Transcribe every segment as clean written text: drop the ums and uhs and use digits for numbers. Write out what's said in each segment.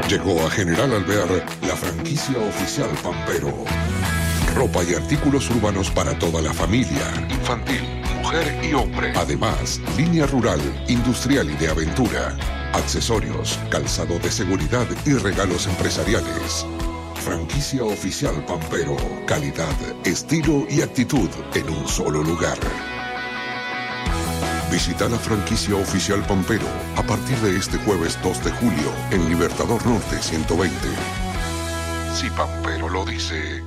Llegó a General Alvear la franquicia oficial Pampero. Ropa y artículos urbanos para toda la familia, infantil, mujer y hombre. Además, línea rural, industrial y de aventura. Accesorios, calzado de seguridad y regalos empresariales. Franquicia oficial Pampero. Calidad, estilo y actitud en un solo lugar. Visita la franquicia oficial Pampero a partir de este jueves 2 de julio en Libertador Norte 120. Si Pampero lo dice.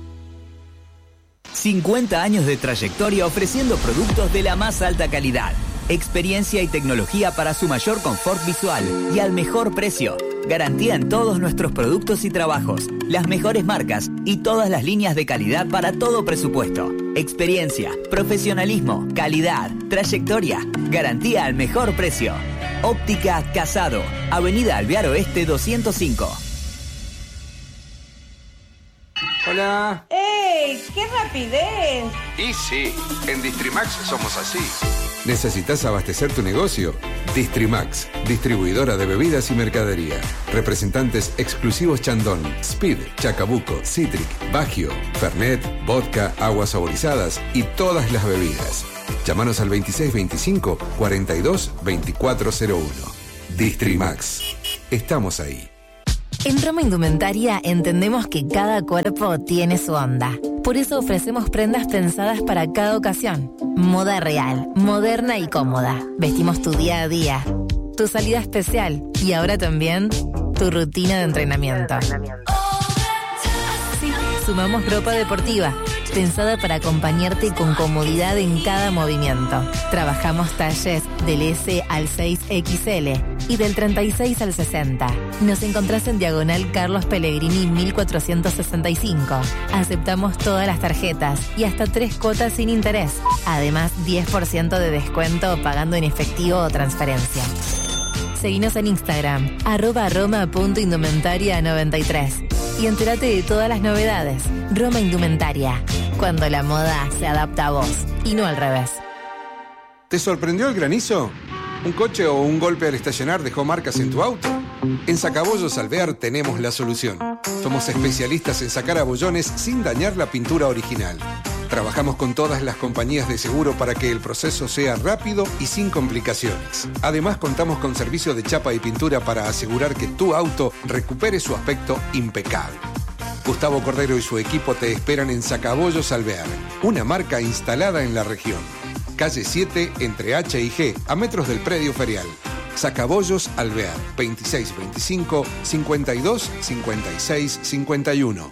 50 años de trayectoria ofreciendo productos de la más alta calidad. Experiencia y tecnología para su mayor confort visual y al mejor precio. Garantía en todos nuestros productos y trabajos, las mejores marcas y todas las líneas de calidad para todo presupuesto. Experiencia, profesionalismo, calidad, trayectoria, garantía al mejor precio. Óptica Casado, Avenida Alvear Oeste 205. Hola. ¡Ey! ¡Qué rapidez! Y sí, en Distrimax somos así. ¿Necesitas abastecer tu negocio? Distrimax, distribuidora de bebidas y mercadería. Representantes exclusivos Chandon, Speed, Chacabuco, Citric, Bagio, Fernet, vodka, aguas saborizadas y todas las bebidas. Llámanos al 2625 42 2401. Distrimax. Estamos ahí. En Roma Indumentaria entendemos que cada cuerpo tiene su onda. Por eso ofrecemos prendas pensadas para cada ocasión. Moda real, moderna y cómoda. Vestimos tu día a día, tu salida especial y ahora también tu rutina de entrenamiento. Sí, sumamos ropa deportiva, pensada para acompañarte con comodidad en cada movimiento. Trabajamos talles del S al 6XL y del 36 al 60. Nos encontrás en Diagonal Carlos Pellegrini 1465. Aceptamos todas las tarjetas y hasta 3 cuotas sin interés. Además, 10% de descuento pagando en efectivo o transferencia. Seguinos en Instagram, @roma.indumentaria93 y entérate de todas las novedades. Roma Indumentaria, cuando la moda se adapta a vos y no al revés. ¿Te sorprendió el granizo? ¿Un coche o un golpe al estacionar dejó marcas en tu auto? En Sacabollos Alvear tenemos la solución. Somos especialistas en sacar abollones sin dañar la pintura original. Trabajamos con todas las compañías de seguro para que el proceso sea rápido y sin complicaciones. Además, contamos con servicio de chapa y pintura para asegurar que tu auto recupere su aspecto impecable. Gustavo Cordero y su equipo te esperan en Sacabollos Alvear, una marca instalada en la región. Calle 7, entre H y G, a metros del predio ferial. Sacabollos Alvear, 2625 52 56 51.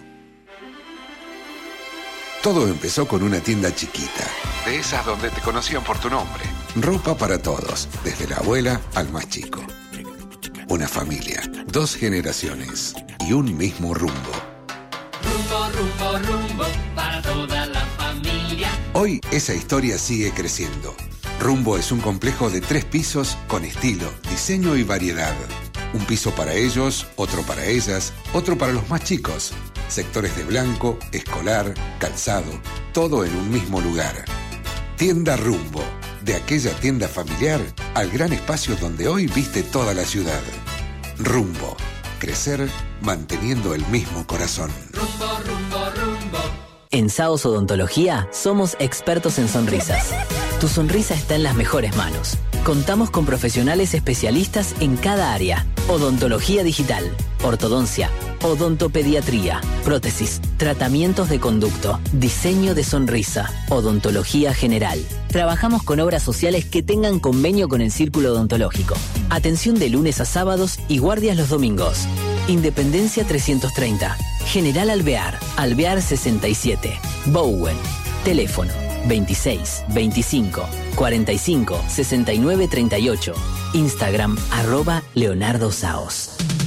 Todo empezó con una tienda chiquita. De esas donde te conocían por tu nombre. Ropa para todos, desde la abuela al más chico. Una familia, 2 generaciones y un mismo rumbo. Rumbo, rumbo, rumbo, para toda la familia. Hoy esa historia sigue creciendo. Rumbo es un complejo de 3 pisos con estilo, diseño y variedad. Un piso para ellos, otro para ellas, otro para los más chicos. Sectores de blanco, escolar, calzado, todo en un mismo lugar. Tienda Rumbo, de aquella tienda familiar al gran espacio donde hoy viste toda la ciudad. Rumbo, crecer manteniendo el mismo corazón. Rumbo, rumbo, rumbo. En Saos Odontología somos expertos en sonrisas. Tu sonrisa está en las mejores manos. Contamos con profesionales especialistas en cada área. Odontología digital, ortodoncia, odontopediatría, prótesis, tratamientos de conducto, diseño de sonrisa, odontología general. Trabajamos con obras sociales que tengan convenio con el Círculo Odontológico. Atención de lunes a sábados y guardias los domingos. Independencia 330. General Alvear, Alvear 67. Bowen. Teléfono 26 25 45 69 38. Instagram @Leonardo Saos.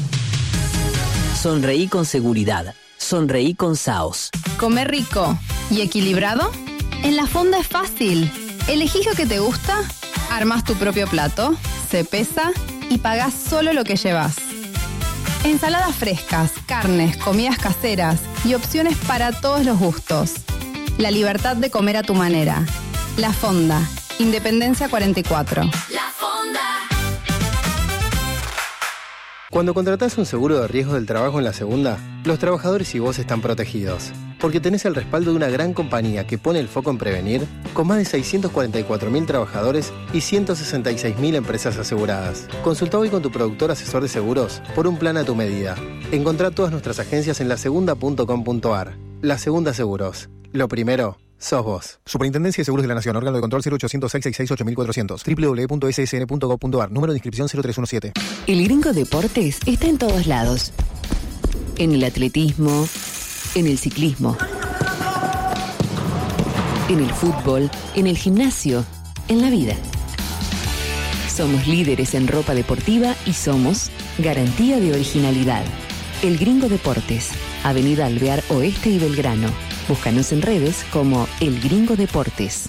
Sonreí con seguridad. Sonreí con Saos. ¿Comer rico y equilibrado? En la fonda es fácil. Elegís lo que te gusta, armás tu propio plato, se pesa y pagás solo lo que llevas. Ensaladas frescas, carnes, comidas caseras y opciones para todos los gustos. La libertad de comer a tu manera. La Fonda, Independencia 44. La Fonda. Cuando contratás un seguro de riesgo del trabajo en la segunda, los trabajadores y vos están protegidos. Porque tenés el respaldo de una gran compañía que pone el foco en prevenir, con más de 644.000 trabajadores y 166.000 empresas aseguradas. Consulta hoy con tu productor asesor de seguros por un plan a tu medida. Encontrá todas nuestras agencias en lasegunda.com.ar. La Segunda Seguros. Lo primero, sos vos. Superintendencia de Seguros de la Nación. Órgano de control 0800-666-8400. www.ssn.gov.ar. Número de inscripción 0317. El Gringo Deportes está en todos lados. En el atletismo, en el ciclismo, en el fútbol, en el gimnasio, en la vida. Somos líderes en ropa deportiva y somos garantía de originalidad. El Gringo Deportes, Avenida Alvear Oeste y Belgrano. Búscanos en redes como El Gringo Deportes.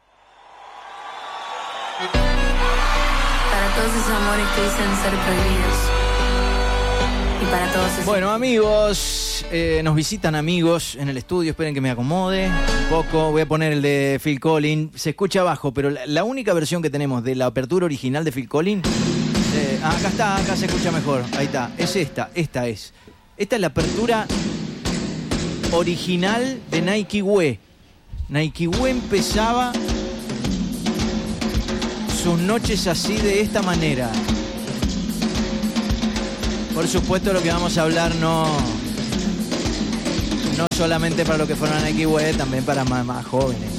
Para todos esos amores que dicen ser prohibidos. Y para todos esos... Bueno, amigos, nos visitan amigos en el estudio. Esperen que me acomode un poco. Voy a poner el de Phil Collins. Se escucha abajo, pero la única versión que tenemos de la apertura original de Phil Collins... acá está, acá se escucha mejor. Ahí está, es esta es. Esta es la apertura original de Nike We. Nike We empezaba sus noches así, de esta manera. Por supuesto, lo que vamos a hablar no solamente para lo que fueron a Nike We, también para más jóvenes.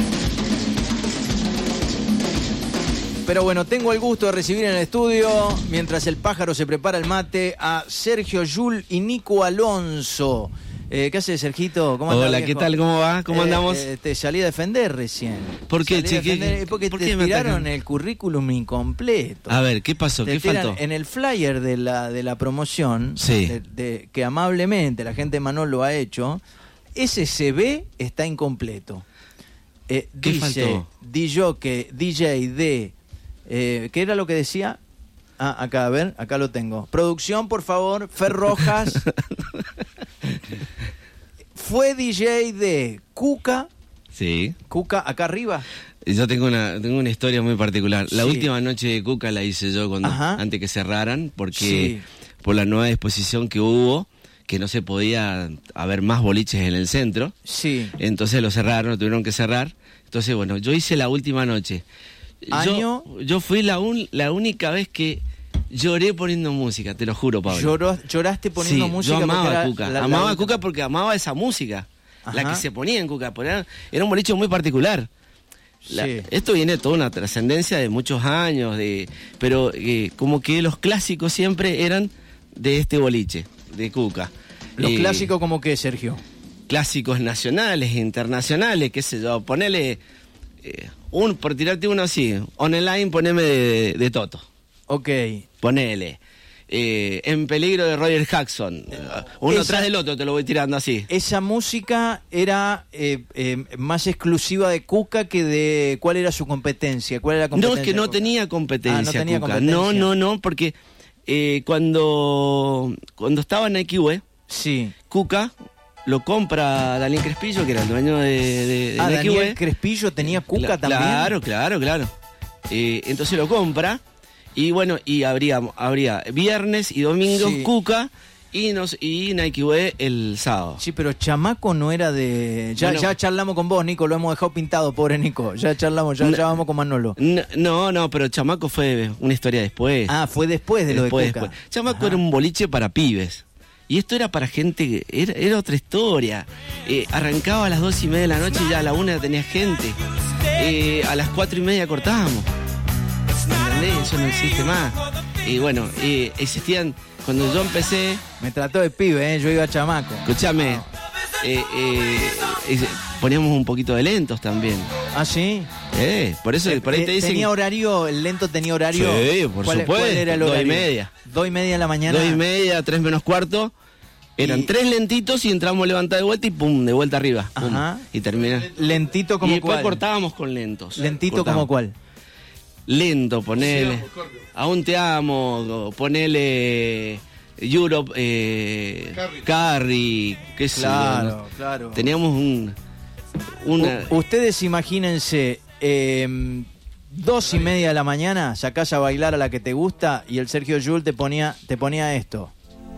Pero bueno, tengo el gusto de recibir en el estudio, mientras el pájaro se prepara el mate, a Sergio Yul y Nico Alonso. ¿Qué haces, Sergito? ¿Cómo andás? Hola, ¿qué tal? ¿Cómo va? ¿Cómo andamos? Te salí a defender recién. ¿Por qué, Chiqui? Porque te tiraron el currículum incompleto. A ver, ¿qué pasó? ¿Qué faltó? En el flyer de la promoción, sí, que amablemente la gente de Manolo ha hecho, ese CV está incompleto. ¿Qué faltó? DJ de... ¿qué era lo que decía? Acá, a ver, acá lo tengo. Producción, por favor, Fer Rojas. Fue DJ de Cuca. Sí. Cuca, acá arriba. Yo tengo una historia muy particular. La última noche de Cuca la hice yo antes que cerraran, porque por la nueva disposición que hubo, que no se podía haber más boliches en el centro. Sí. Entonces lo cerraron, lo tuvieron que cerrar. Entonces, bueno, yo hice la última noche. ¿Año? Yo fui la única vez que lloré poniendo música, te lo juro, Pablo. ¿Lloraste poniendo música? Yo amaba a Cuca. Amaba a Cuca porque amaba esa música. Ajá. La que se ponía en Cuca. Era un boliche muy particular. Esto viene de toda una trascendencia de muchos años, pero como que los clásicos siempre eran de este boliche, de Cuca. ¿Los clásicos como qué, Sergio? Clásicos nacionales, internacionales, qué sé yo, ponele... por tirarte uno así, On the Line, poneme de Toto. Ok. Ponele. En peligro de Roger Jackson. Uno tras del otro te lo voy tirando así. Esa música era más exclusiva de Cuca que de... ¿Cuál era su competencia? ¿Cuál era la competencia? No, es que no tenía competencia. No tenía Cuca. competencia. No, porque cuando estaba en Nike We, sí, Cuca lo compra Daniel Crespillo, que era el dueño de Nike We. Daniel Crespillo tenía Cuca también. Claro. Entonces lo compra. Y bueno, y habría viernes y domingos Cuca y Nike We el sábado. Sí, pero Chamaco no era de... Ya charlamos con vos, Nico, lo hemos dejado pintado, pobre Nico. Ya charlamos, ya vamos con Manolo. No, pero Chamaco fue una historia después. Fue después de lo de Cuca. Después. Chamaco era un boliche para pibes. Y esto era para gente, era otra historia. Arrancaba a las 2:30 de la noche y ya a la 1 tenía gente. A las 4:30 cortábamos. ¿Entendés? Eso no existe más. Y bueno, existían... Cuando yo empecé... Me trató de pibe, yo iba a Chamaco. Escúchame, poníamos un poquito de lentos también. ¿Ah, sí? Por eso por ahí te dicen... ¿Tenía horario? ¿El lento tenía horario? Sí, por supuesto. ¿Cuál era el horario? 2:30. 2:30 de la mañana. 2:30, 3 menos cuarto. Eran 3 lentitos y entramos levantados de vuelta y pum, de vuelta arriba. Pum, y termina. ¿Lentito como cuál? Y después cortábamos con lentos. ¿Lentito como cuál? Lento, ponele. Aún te amo, ponele... Europe, Carry, qué sé yo. Claro. Teníamos una... Ustedes imagínense 2:30 de la mañana, sacás a bailar a la que te gusta y el Sergio Llull te ponía esto.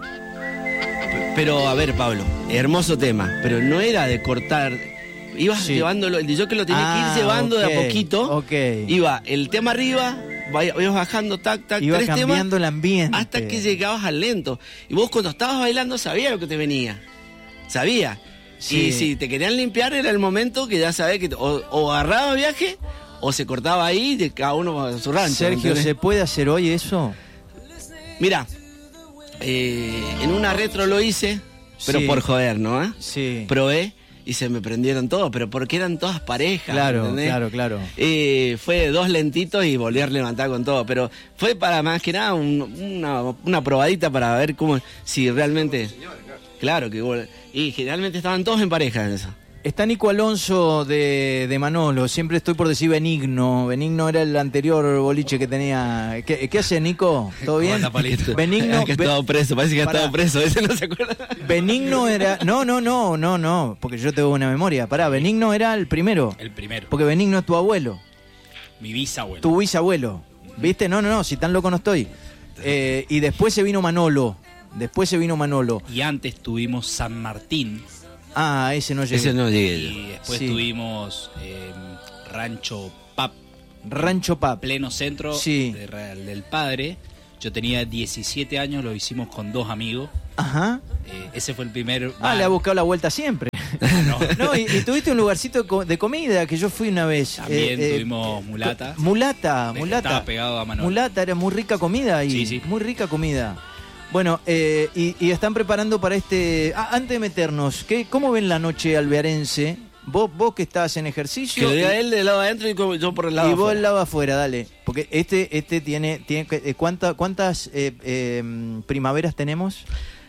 Pero, a ver, Pablo, hermoso tema, pero no era de cortar. Ibas llevándolo, el DJ que lo tenía que ir llevando de a poquito. Iba el tema arriba, ibas bajando, tac, tac, iba 3 cambiando temas, el ambiente. hasta que llegabas al lento. Y vos cuando estabas bailando sabías lo que te venía. Sabía. Sí. Y si te querían limpiar era el momento que ya sabés que o agarraba viaje o se cortaba ahí de cada uno a su rancho. Sergio, ¿entendés? ¿se puede hacer hoy eso? Mira, en una retro lo hice, pero por joder, ¿no? Sí. Probé y se me prendieron todos, pero porque eran todas parejas. Claro, ¿entendés? claro. Fue 2 lentitos y volví a levantar con todo, pero fue para más que nada una probadita para ver si realmente... Claro, y generalmente estaban todos en pareja en eso. Está Nico Alonso de Manolo, siempre estoy por decir Benigno. Benigno era el anterior boliche que tenía. ¿Qué hace, Nico? ¿Todo bien? Benigno. Que ha estado preso, parece que ha estado preso, ese no se acuerda. Benigno era. No, porque yo tengo una memoria. Pará, Benigno era el primero. El primero. Porque Benigno es tu abuelo. Mi bisabuelo. Tu bisabuelo. ¿Viste? No, si tan loco no estoy. Y después se vino Manolo. Y antes tuvimos San Martín. Ah, ese no llegué. Ese no llegué. Y después tuvimos Rancho Pap. Pleno centro del Padre. Yo tenía 17 años, lo hicimos con 2 amigos. Ajá. Ese fue el primer... le ha buscado la vuelta siempre. No, y tuviste un lugarcito de comida que yo fui una vez. También tuvimos Mulata. Mulata. Estaba pegado a Manolo. Mulata, era muy rica comida ahí. Sí. Muy rica comida. Bueno, y están preparando para antes de meternos, ¿cómo ven la noche alvearense? Vos que estás en ejercicio. Que lo diga él del lado adentro y yo por el lado afuera. Y afuera. vos del lado afuera, dale. Porque este tiene ¿cuántas primaveras tenemos?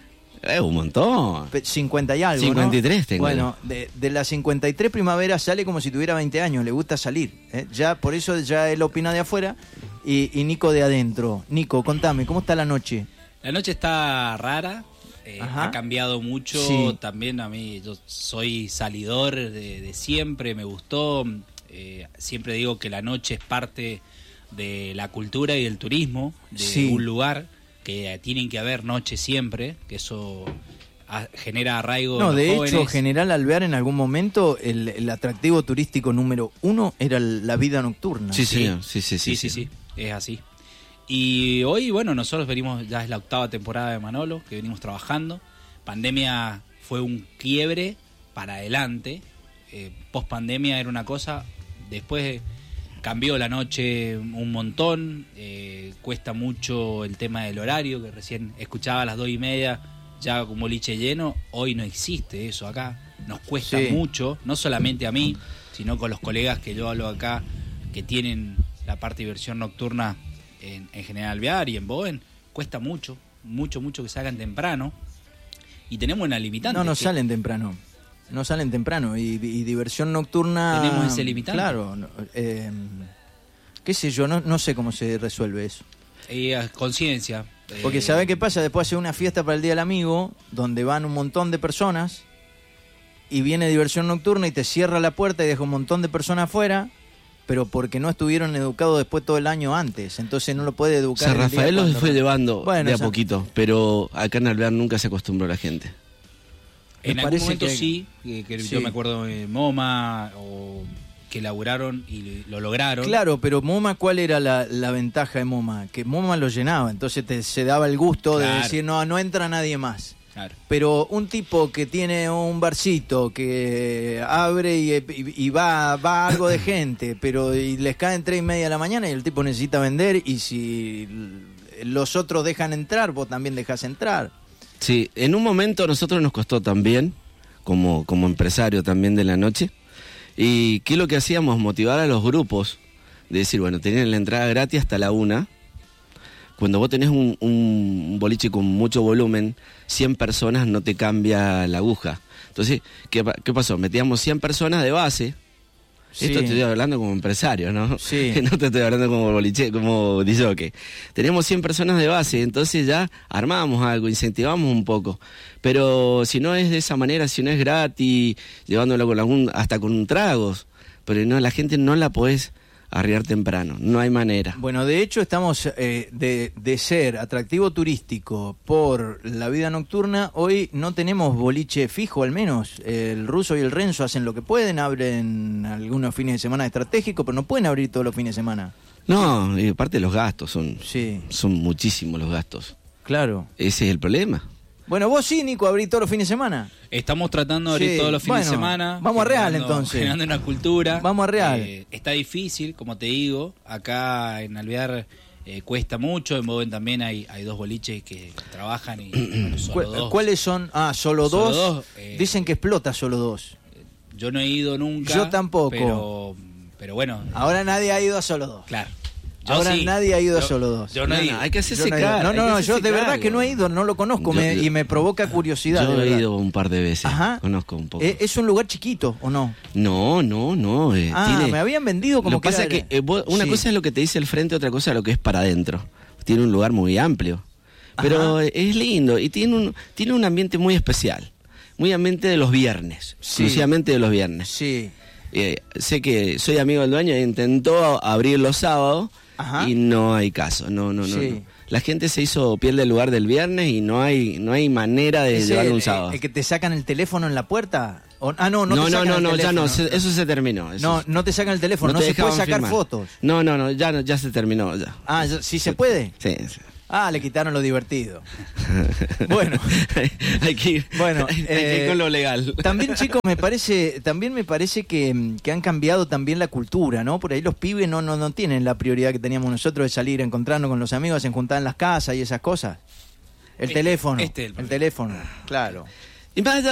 Un montón. 50 y algo, 53 ¿no? tengo. Bueno, de las 53 primaveras sale como si tuviera 20 años, le gusta salir. Ya, por eso ya él opina de afuera y Nico de adentro. Nico, contame, ¿cómo está la noche? La noche está rara, ha cambiado mucho. Sí. También a mí, yo soy salidor de siempre, me gustó. Siempre digo que la noche es parte de la cultura y del turismo de un lugar, que tienen que haber noche siempre, que eso genera arraigo. No, en los de jóvenes. hecho, General Alvear en algún momento el atractivo turístico número 1 era la vida nocturna. Sí, señor. Sí, es así. Y hoy, bueno, nosotros venimos, ya es la 8ª temporada de Manolo, que venimos trabajando. Pandemia fue un quiebre para adelante. Post pandemia era una cosa, después cambió la noche un montón. Cuesta mucho el tema del horario, que recién escuchaba a las 2:30, ya con boliche lleno. Hoy no existe eso acá. Nos cuesta mucho, no solamente a mí, sino con los colegas que yo hablo acá, que tienen la parte de diversión nocturna en General Alvear y en Boven. Cuesta mucho que salgan temprano, y tenemos una limitante. No salen temprano. No salen temprano y diversión nocturna. Tenemos ese limitante. Claro. Qué sé yo, no sé cómo se resuelve eso. Conciencia. Porque ¿sabe qué pasa? Después hace una fiesta para el Día del Amigo, donde van un montón de personas, y viene diversión nocturna y te cierra la puerta y deja un montón de personas afuera, pero porque no estuvieron educados después todo el año antes, entonces no lo puede educar. San Rafael los fue llevando de a poquito, pero acá en Alvear nunca se acostumbró la gente. En algún momento yo me acuerdo de MoMA, o que laburaron y lo lograron. Claro, pero MoMA, ¿cuál era la ventaja de MoMA? Que MoMA lo llenaba, entonces se daba el gusto de decir, no entra nadie más. Claro. Pero un tipo que tiene un barcito, que abre y va algo de gente, pero y les caen 3:30 de la mañana y el tipo necesita vender, y si los otros dejan entrar, vos también dejás entrar. Sí, en un momento a nosotros nos costó también, como empresario también de la noche. ¿Y qué es lo que hacíamos? Motivar a los grupos, de decir, bueno, tenían la entrada gratis hasta la 1. Cuando vos tenés un boliche con mucho volumen, 100 personas no te cambia la aguja. Entonces, ¿qué pasó? Metíamos 100 personas de base. Sí. Esto te estoy hablando como empresario, ¿no? Sí. No te estoy hablando como boliche, como disjockey. Tenemos 100 personas de base, entonces ya armábamos algo, incentivamos un poco. Pero si no es de esa manera, si no es gratis, llevándolo hasta con tragos, pero no, la gente no la podés arriar temprano, no hay manera. Bueno, de hecho estamos de ser atractivo turístico por la vida nocturna, hoy no tenemos boliche fijo al menos. El Ruso y el Renzo hacen lo que pueden, abren algunos fines de semana estratégicos, pero no pueden abrir todos los fines de semana. No, y aparte los gastos, son muchísimos los gastos. Claro. Ese es el problema. Bueno, vos sí, Nico, abrís todos los fines de semana. Estamos tratando de abrir todos los fines de semana. Vamos a Real entonces. Generando una cultura. Vamos a Real. Está difícil, como te digo. Acá en Alvear cuesta mucho. En Boven también hay 2 boliches que trabajan y bueno, solo 2. ¿Cuáles son? Solo dos. Dicen que explota solo 2. Yo no he ido nunca. Yo tampoco. Pero bueno. Ahora nadie ha ido a solo 2. Claro. Ahora sí. nadie ha ido a solo 2. Yo no he ido. Hay que hacerse cargo. No, yo de verdad que no he ido, no lo conozco y me provoca curiosidad. Yo he ido un par de veces, conozco un poco. ¿Es un lugar chiquito o no? No. Me habían vendido como lo que pasa era... que una cosa es lo que te dice el frente, otra cosa es lo que es para adentro. Tiene un lugar muy amplio, pero es lindo y tiene un ambiente muy especial. Muy ambiente de los viernes, exclusivamente de los viernes. Sí. Sé que soy amigo del dueño e intentó abrir los sábados. Y no hay caso, no. La gente se hizo piel del lugar del viernes y no hay manera de llevarlo un sábado. ¿El que te sacan el teléfono en la puerta? No, te sacan el teléfono. Ya no, eso se terminó. No te sacan el teléfono, no se puede sacar fotos. No, ya se terminó ya. ¿Sí se puede? Sí. Le quitaron lo divertido. Bueno, hay que ir con lo legal. También, chicos, me parece que han cambiado también la cultura, ¿no? Por ahí los pibes no tienen la prioridad que teníamos nosotros de salir a encontrarnos con los amigos, en juntar en las casas y esas cosas. El teléfono, claro. Y más allá